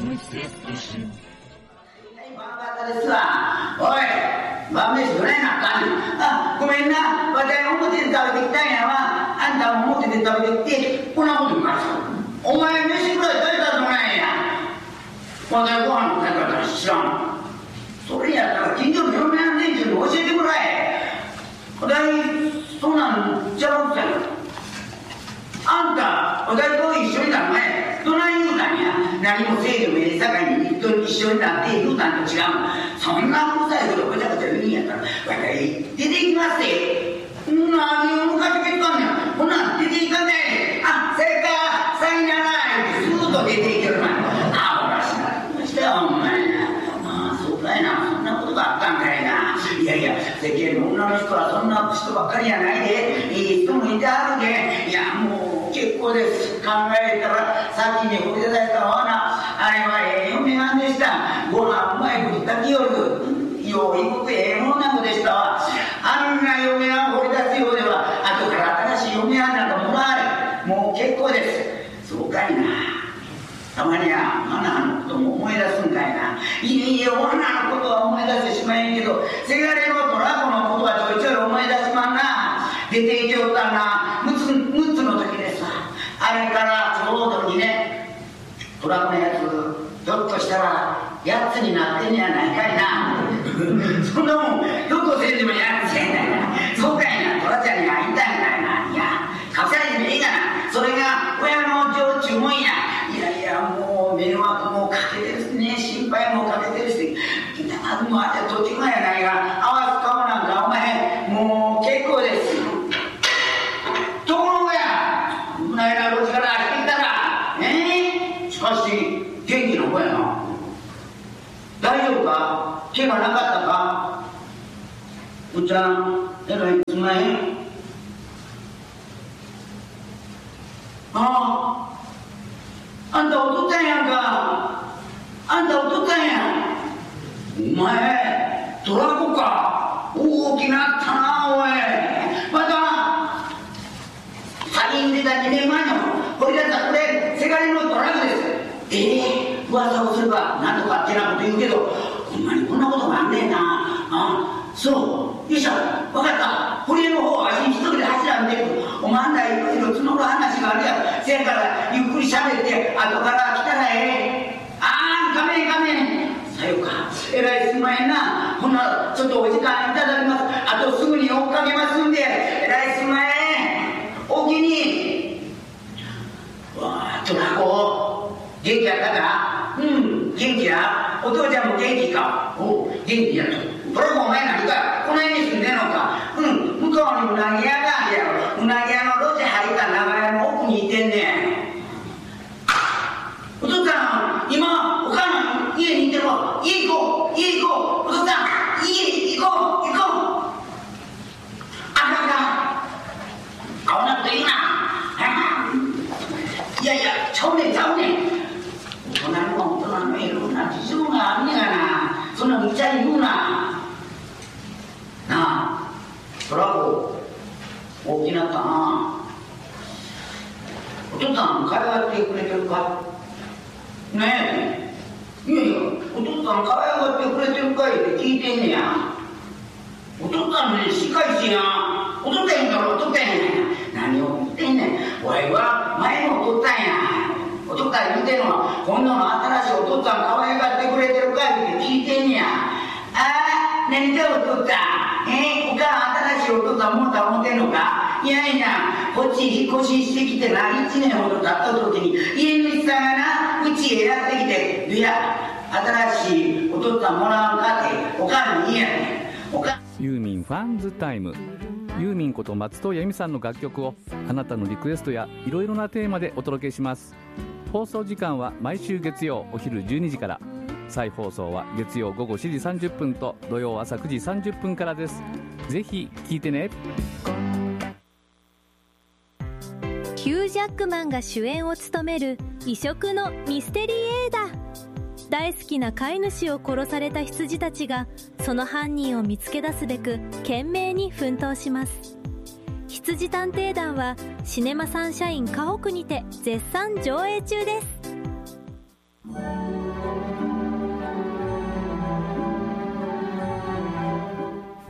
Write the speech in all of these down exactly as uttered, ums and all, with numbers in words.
Мы все спешим. おい、晩飯どないなあかんねん。あ、ごめんな、わたい表で食べてきたんやわ。あんたも表で食べてきて、こんなこと言うからさ。お前飯ぐらい食べたらどないや。わたいご飯の食べ方知らん。それやったら近所の嫁はん連中に教えてくれ。わたい、そんなんちゃうっすやろ。あんた、わたいと一緒になる前、どない言うたんや。何もせいでもええさかいに一緒になって言うたんと違う。そんなうるさいことごちゃごちゃ言うんやったら、わたい出ていきますで。何を昔けっかんねん。ほな、出ていかんねん。あ、せいか、さいなら、ってスーッと出ていける前。あ、ほらしな、どうしたよ、お前な。ああ、そうかいな。そんなことがあったんかいな。いやいや、世間の女の人はそんな人ばっかりやないで。いい人もいてあるで。いや、もう結構です。考えたら、先においでたやったわな。あれはええ嫁はんでした。ご飯うまいこと炊きよる。よういことええもんなのでしたわ。あんな嫁はん掘り出すようでは、後から新しい嫁はんなんかもらわれ。もう結構です。そうかいな。たまにはマナーのことも思い出すんかいな。いいえ、マナーのことは思い出してしまえんけど、せがれのトラコのことはちょいちょい思い出しまんな。出ていきおったな。むつ、むつの時ですわ。あれからちょうどにね、トラコのやつ、ひょっとしたらやつになってんやないかいな。そんなもん、ひょっとせんでもやつやないな。そうかいな、トラちゃんに会いたいんかいな。いや、かさりでもええがな。それが親の常駐もんや。いやいや、もう迷惑もかけてるしね、心配もかけてるし、あもうあれとてもやないが、合わす顔なんかお前、もう結構です。ところがや、危ないな路地から走ってきたら、えー、しかし、元気な子やな。大丈夫か？怪我なかったか？おっちゃん、えらいすまへん。ああ、あんたお父っつぁんやんか。あんたお父っつぁんやん。お前、トラコか。大きなったな、おい。また、先に出たにねんまえの掘り出したこれ、せがれのトラコです。ええー、噂をすれば何とかってなこと言うけど、ほんまにこんなことがあんねんな。あ、そう。よいしょ、わかった。堀江の方は足一人で走らんで、お前あんたいろいろ募る話があるやろ。せやからゆっくり喋って後から来たらええ。ああ、かめんかめん。さよか。えらいすんまへんな。ほんならちょっとお時間いただきます。あとすぐに追っかけますんで。えらいすんまへん。お気に。わあ、トラコ。元気やったか？うん、元気や。お父ちゃんも元気か？おう、元気やと。トラコお前何かこの辺に住んでんのか？うん、向こうにうなぎ屋があるやろ。うなぎ屋の路地入った長屋の奥にいてんねん。お父さん、今、お母さん家にいてるわ。家行こう、家行こう。お父さん、家行こう、行こう。あかんか。あわなこと言うな。いやいや、ちゃうねん、ちゃうねん。大人の大人のいろんな事情があんねんがな。そんな無茶に言うな。なあ、トラコ、大きなったな。お父さん、可愛がってくれてるか？ねえ。いやいや、お父さん可愛がってくれてるかいって聞いてんねや。お父さんね、しかいしや。お父さんやからお父さんやねん。何を言ってんねん。おいは前のお父さんや。お父さん言うてんのは、今度の新しいお父さん可愛がってくれてるかいって聞いてんねや。ああ、何じゃお父さん。えー、お母新しいお父さんもうた思ってんのか？いやいや、こっち引っ越ししてきてな、一年ほど経った時に、家主さんがな、うちへやってきて、いや、新しいお父さんもらわんかって、お母に言えやねん。お母ユーミンファンズタイム。ユーミンこと松任谷由実さんの楽曲をあなたのリクエストやいろいろなテーマでお届けします。放送時間は毎週月曜お昼じゅうにじから、再放送は月曜午後しちじさんじゅっぷんと土曜朝くじさんじゅっぷんからです。ぜひ聴いてね。 ヒュー・ジャックマンが主演を務める異色のミステリー映画。大好きな飼い主を殺された羊たちがその犯人を見つけ出すべく懸命に奮闘します。羊探偵団はシネマサンシャイン花北にて絶賛上映中です。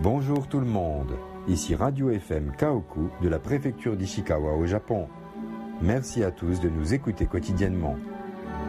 Bonjour tout le monde, ici Radio F M Kaoku de la préfecture d'Ishikawa au Japon. Merci à tous de nous écouter quotidiennement.